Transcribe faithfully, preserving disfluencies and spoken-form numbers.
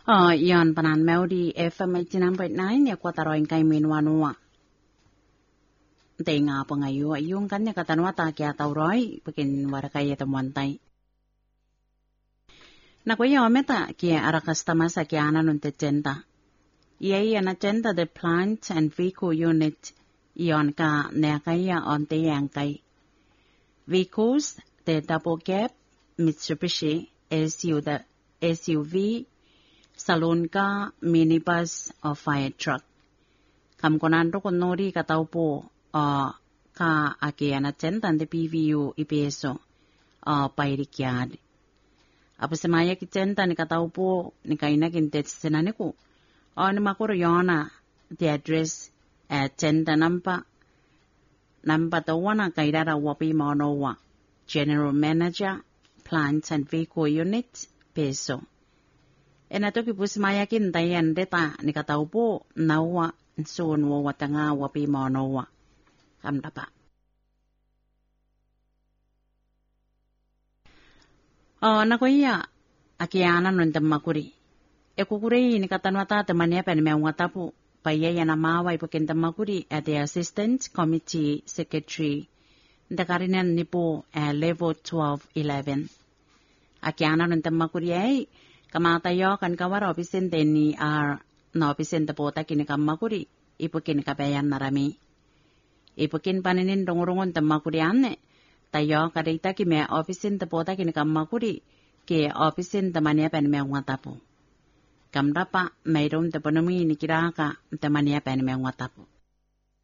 Oh, iyon panan Melody F M eighty-nine point nine ya kwataroin kay minwanua. Tenga pa ngayo ayung kanya katanwa ta kya tauroy pakin warakay tamuantay. Nakuya ometa kya arakastama sa kya nanun tetenta. Iyay na tenta the plant and vehicle unit iyon ka nekaya onte yankay. Vehicles the double cab Mitsubishi S U the S U V salon ka, minibus, o fire truck. Kam konando konori katau po o ka akia na tentan de P V U ipeso o pairikyad. Apo semaya ki tentan ni katau po ni kaina kintet senane ko. O ni makuro yona the address at tentan nampa nampa tawana kairara wapi maonowa. General Manager, Plant and Vehicle Unit, peso. Ena toki pusimaya kin tayan deta ni katau po nawa nsuon wo watanga wapi maonowa. Kamdapa. Oh, nakoya akiana nun tamakuri. E kukuri ni katanwata tamania pa ni mewatapu payaya na mawa ipukin tamakuri at the Assistant Committee Secretary ndakarinan ni po uh, level twelve eleven. Akiana nun tamakuri ay kamatayo kan kawar opisin ni ar na opisin tapota kini kamakuri ipukin kabayan narami. Ipukin paninin rongurungon tamakuri ane tayo kadita kime opisin tapota kini kamakuri ke opisin tamania pen me ngatapo. Kamdapa mayroon taponomi ni kiraka tamania pen me ngatapo.